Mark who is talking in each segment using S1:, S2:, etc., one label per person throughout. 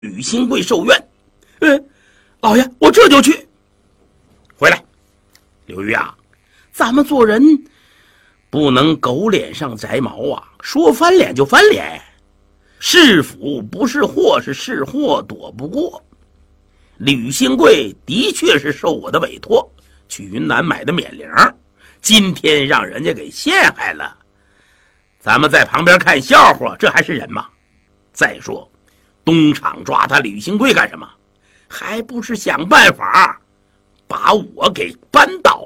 S1: 吕新贵受冤。老爷，我这就去。回来，刘玉啊，咱们做人不能狗脸上摘毛啊，说翻脸就翻脸。是福不是祸，是祸躲不过。吕新贵的确是受我的委托去云南买的冕铃，今天让人家给陷害了。咱们在旁边看笑话，这还是人吗？再说东厂抓他吕新贵干什么？还不是想办法把我给扳倒。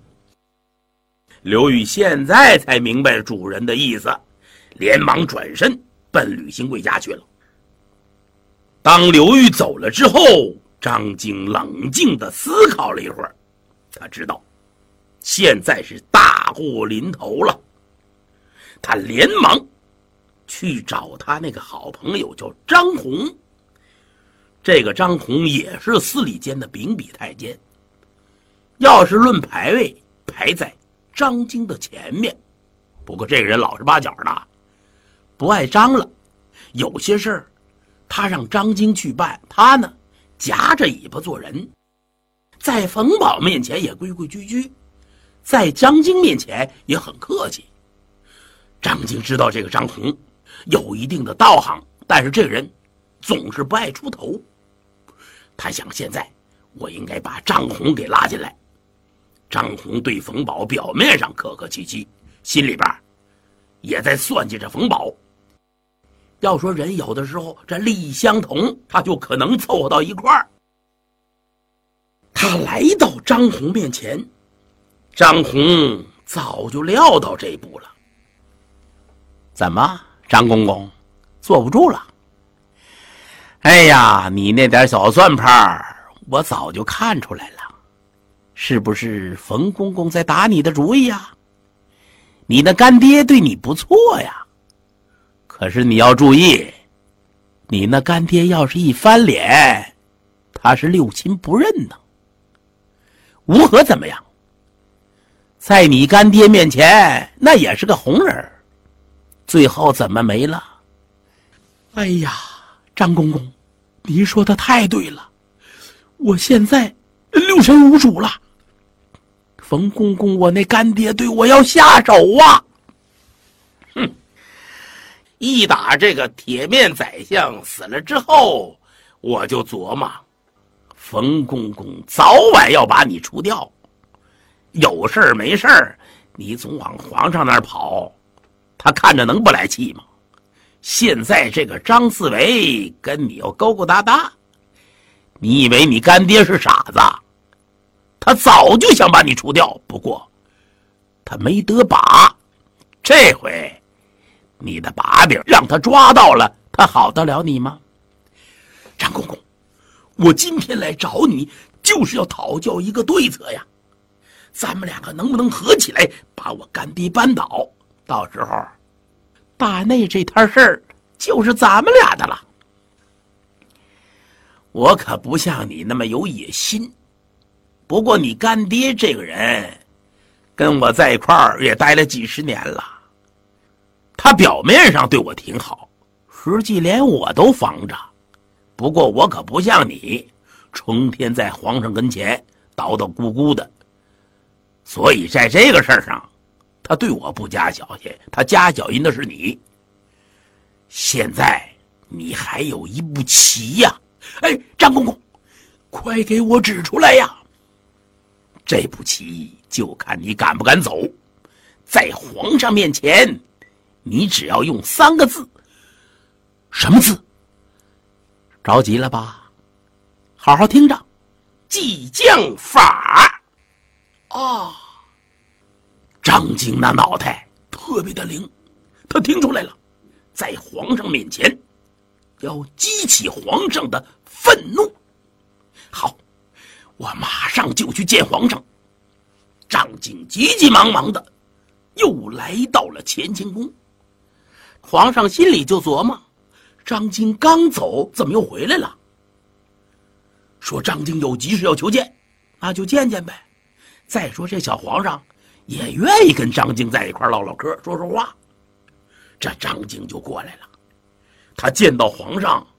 S1: 刘宇现在才明白主人的意思，连忙转身奔吕新贵家去了。当刘玉走了之后，张京冷静地思考了一会儿，他知道现在是大祸临头了。他连忙去找他那个好朋友叫张宏。这个张宏也是司礼监的秉笔太监，要是论排位，排在张京的前面。不过这个人老实巴交的，不爱张了，有些事儿他让张京去办，他呢夹着尾巴做人，在冯保面前也规规矩矩，在张京面前也很客气。张京知道这个张宏有一定的道行，但是这个人总是不爱出头。他想，现在我应该把张宏给拉进来。张宏对冯保表面上客客气气，心里边也在算计着冯保。要说人有的时候这利益相同，他就可能凑合到一块儿。他来到张宏面前，张宏早就料到这一步了。怎么，张公公坐不住了？哎呀，你那点小算盘我早就看出来了，是不是冯公公在打你的主意呀？你的干爹对你不错呀，可是你要注意，你那干爹要是一翻脸，他是六亲不认呢。吴和怎么样？在你干爹面前那也是个红人，最后怎么没了？哎呀，张公公，你说的太对了，我现在六神无主了。冯公公，我那干爹对我要下手啊！哼，一打这个铁面宰相死了之后，我就琢磨，冯公公早晚要把你除掉。有事儿没事儿，你总往皇上那儿跑，他看着能不来气吗？现在这个张四维跟你又勾勾搭搭，你以为你干爹是傻子？他早就想把你除掉，不过他没得把。这回你的把柄让他抓到了，他好得了你吗？张公公，我今天来找你就是要讨教一个对策呀。咱们两个能不能合起来把我干爹扳倒？到时候大内这摊事儿就是咱们俩的了。我可不像你那么有野心，不过你干爹这个人跟我在一块儿也待了几十年了，他表面上对我挺好，实际连我都防着。不过我可不像你成天在皇上跟前叨叨咕咕的，所以在这个事儿上他对我不加小心，他加小心的是你。现在你还有一步棋呀！哎，张公公，快给我指出来呀！这步棋就看你敢不敢走。在皇上面前，你只要用3个字。什么字？着急了吧？好好听着，激将法。啊！张京那脑袋特别的灵，他听出来了，在皇上面前要激起皇上的愤怒。好，我马上就去见皇上。张京急急忙忙的又来到了乾清宫。皇上心里就琢磨，张京刚走怎么又回来了？说张京有急事要求见，那就见见呗。再说这小皇上也愿意跟张京在一块唠唠嗑，说说话。这张京就过来了。他见到皇上